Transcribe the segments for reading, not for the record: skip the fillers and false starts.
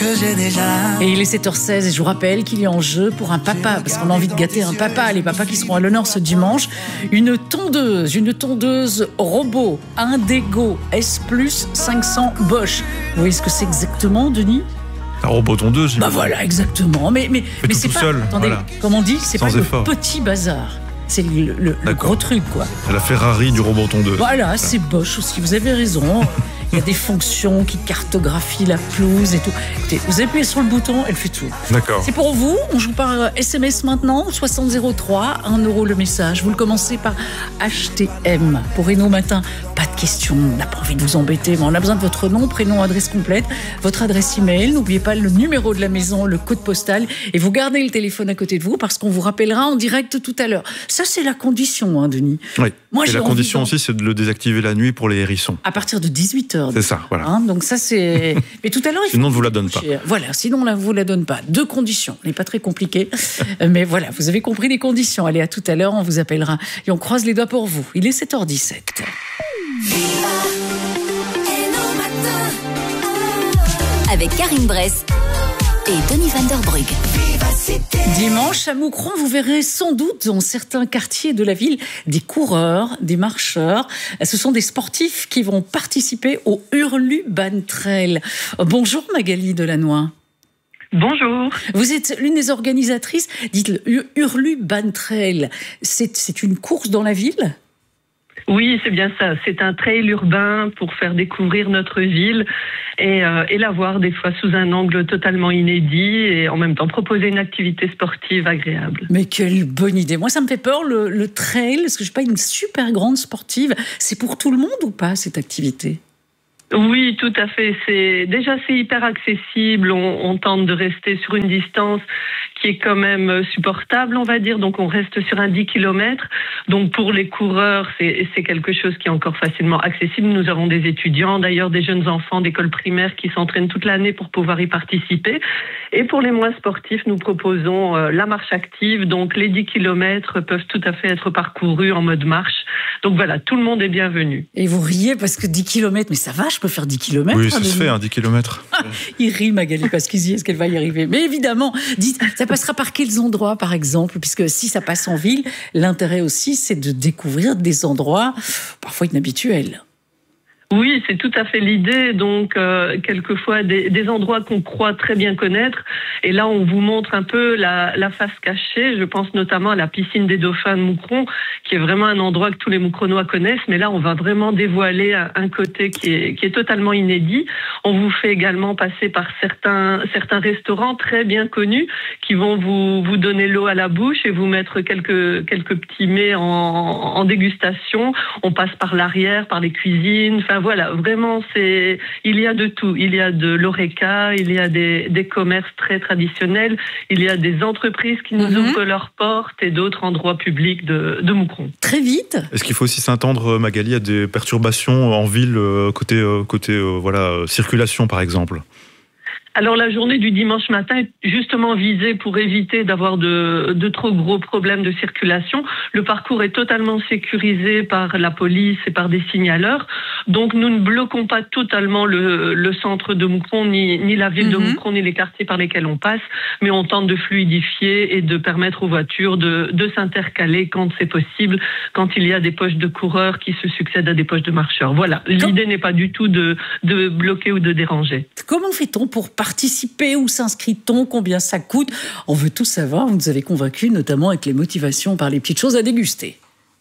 que j'ai déjà. Et il est 7h16 et je vous rappelle qu'il y a en jeu pour un papa, parce qu'on a envie de gâter un papa, les papas qui seront à l'honneur ce dimanche, une tondeuse robot Indego S+ 500 Bosch. Vous voyez ce que c'est exactement, Denis ? Un robot tondeuse, Bah voilà, exactement. Mais c'est tout pas, seul, attendez, voilà. comme on dit, c'est Sans pas effort. le petit bazar. C'est le gros truc, quoi. C'est la Ferrari du robot tondeuse. Voilà, c'est Bosch aussi, vous avez raison. Il y a des fonctions qui cartographient la pelouse et tout. Écoutez, vous appuyez sur le bouton, elle fait tout. D'accord. C'est pour vous, on joue par SMS maintenant, 6003, 1 € le message. Vous le commencez par HTM. Pour Renault Matin, pas de questions, on n'a pas envie de vous embêter, mais on a besoin de votre nom, prénom, adresse complète, votre adresse email. N'oubliez pas le numéro de la maison, le code postal, et vous gardez le téléphone à côté de vous parce qu'on vous rappellera en direct tout à l'heure. Ça, c'est la condition, Denis. Oui. Moi, et j'ai la envie condition aussi, c'est de le désactiver la nuit pour les hérissons. à partir de 18h. C'est ça, voilà. Donc ça, c'est... Mais tout à l'heure, Sinon, on ne vous la donne pas. Voilà, sinon, on ne vous la donne pas. 2 conditions. Ce n'est pas très compliqué. Mais voilà, vous avez compris les conditions. Allez, à tout à l'heure, on vous appellera. Et on croise les doigts pour vous. Il est 7h17. Avec Karine Bress et Denis Van Der Brugge. Dimanche, à Moucron, vous verrez sans doute dans certains quartiers de la ville des coureurs, des marcheurs. Ce sont des sportifs qui vont participer au Hurluban Trail. Bonjour Magali Delannoy. Bonjour. Vous êtes l'une des organisatrices. Dites le Hurluban Trail. C'est une course dans la ville ? Oui, c'est bien ça. C'est un trail urbain pour faire découvrir notre ville et la voir des fois sous un angle totalement inédit et en même temps proposer une activité sportive agréable. Mais quelle bonne idée. Moi, ça me fait peur, le trail, parce que je ne suis pas une super grande sportive. C'est pour tout le monde ou pas, cette activité ? Oui, tout à fait. C'est hyper accessible. On tente de rester sur une distance qui est quand même supportable, on va dire. Donc, on reste sur un 10 km. Donc, pour les coureurs, c'est quelque chose qui est encore facilement accessible. Nous avons des étudiants, d'ailleurs des jeunes enfants d'école primaire qui s'entraînent toute l'année pour pouvoir y participer. Et pour les moins sportifs, nous proposons la marche active. Donc, les 10 km peuvent tout à fait être parcourus en mode marche. Donc, voilà, tout le monde est bienvenu. Et vous riez parce que 10 km, mais ça va, je peux faire 10 km. Oui, ça se fait, 10 km. Il rit, Magali, parce qu'il dit, est-ce qu'elle va y arriver ? Mais évidemment, dites, ça passera par quels endroits, par exemple ? Puisque si ça passe en ville, l'intérêt aussi, c'est de découvrir des endroits parfois inhabituels. Oui, c'est tout à fait l'idée. Donc, quelquefois, des endroits qu'on croit très bien connaître. Et là, on vous montre un peu la face cachée. Je pense notamment à la piscine des Dauphins de Moucron, qui est vraiment un endroit que tous les Moucronois connaissent. Mais là, on va vraiment dévoiler un côté qui est totalement inédit. On vous fait également passer par certains restaurants très bien connus qui vont vous donner l'eau à la bouche et vous mettre quelques petits mets en dégustation. On passe par l'arrière, par les cuisines. Enfin, voilà, vraiment, il y a de tout. Il y a de l'horeca, il y a des commerces très traditionnels, il y a des entreprises qui nous ouvrent leurs portes et d'autres endroits publics de Moucron. Très vite. Est-ce qu'il faut aussi s'attendre, Magali, à des perturbations en ville, côté circulation, par exemple ? Alors la journée du dimanche matin est justement visée pour éviter d'avoir de trop gros problèmes de circulation. Le parcours est totalement sécurisé par la police et par des signaleurs. Donc nous ne bloquons pas totalement le centre de Moucron, ni la ville de Moucron, ni les quartiers par lesquels on passe, mais on tente de fluidifier et de permettre aux voitures de s'intercaler quand c'est possible, quand il y a des poches de coureurs qui se succèdent à des poches de marcheurs. Voilà, l'idée n'est pas du tout de bloquer ou de déranger. Comment fait-on pour participer? Où s'inscrit-on? Combien ça coûte? On veut tout savoir. Vous nous avez convaincus, notamment avec les motivations par les petites choses à déguster.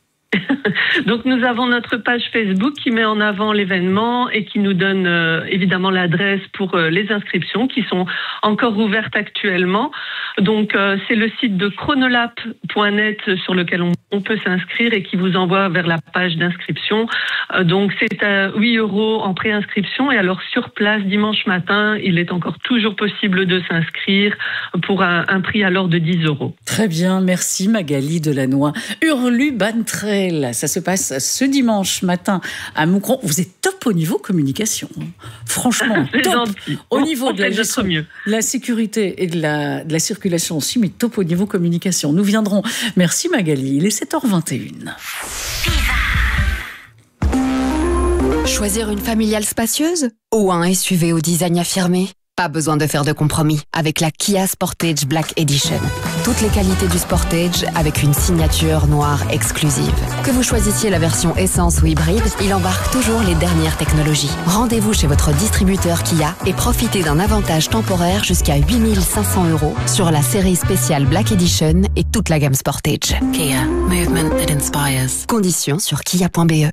Donc nous avons notre page Facebook qui met en avant l'événement et qui nous donne évidemment l'adresse pour les inscriptions qui sont encore ouvertes actuellement. Donc c'est le site de chronolap.net sur lequel on peut s'inscrire et qui vous envoie vers la page d'inscription. Donc c'est à 8 € en préinscription et alors sur place dimanche matin, il est encore toujours possible de s'inscrire pour un prix alors de 10 €. Très bien, merci Magali Delannoy. Hurluban Trail, ça se passe ce dimanche matin à Moucron. Vous êtes top au niveau communication. Franchement, c'est top gentil. au niveau de la gestion, gestion, de la sécurité et de la circulation aussi, mais top au niveau communication. Nous viendrons. Merci Magali, il est 7h21. Choisir une familiale spacieuse ou un SUV au design affirmé? Pas besoin de faire de compromis avec la Kia Sportage Black Edition. Toutes les qualités du Sportage avec une signature noire exclusive. Que vous choisissiez la version essence ou hybride, il embarque toujours les dernières technologies. Rendez-vous chez votre distributeur Kia et profitez d'un avantage temporaire jusqu'à 8 500 € sur la série spéciale Black Edition et toute la gamme Sportage. Kia, movement that inspires. Conditions sur kia.be.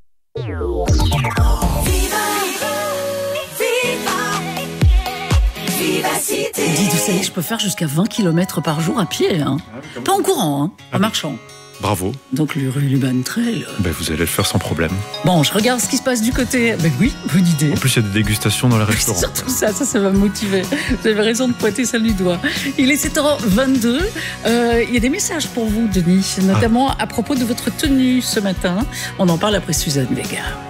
Dis, vous savez, je peux faire jusqu'à 20 km par jour à pied. Hein. Pas en courant, hein, en marchant. Bravo. Donc le rue Luban Trail. Vous allez le faire sans problème. Bon, je regarde ce qui se passe du côté. Oui, bonne idée. En plus, il y a des dégustations dans les restaurants. C'est surtout ça va me motiver. Vous avez raison de pointer ça du doigt. Il est 7h22. Il y a des messages pour vous, Denis, notamment à propos de votre tenue ce matin. On en parle après Suzanne Vega.